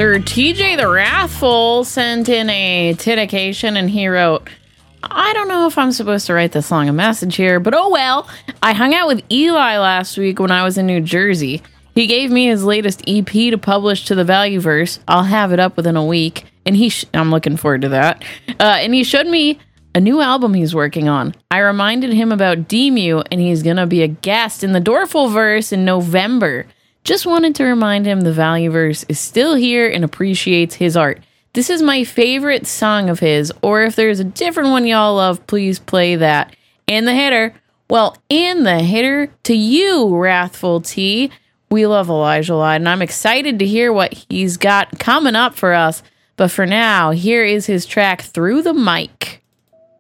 Sir TJ the Wrathful sent in a dedication, and he wrote, I don't know if I'm supposed to write this long a message here, but oh well. I hung out with Eli last week when I was in New Jersey. He gave me his latest EP to publish to the Valueverse. I'll have it up within a week, and I'm looking forward to that. And he showed me a new album he's working on. I reminded him about Demu, and he's gonna be a guest in the Dorfulverse in November. Just wanted to remind him the Valueverse is still here and appreciates his art. This is my favorite song of his, or if there's a different one y'all love, please play that. And the hitter, well, and the hitter to you, Wrathful T. We love Elijah a lot, and I'm excited to hear what he's got coming up for us. But for now, here is his track, Through the Mic.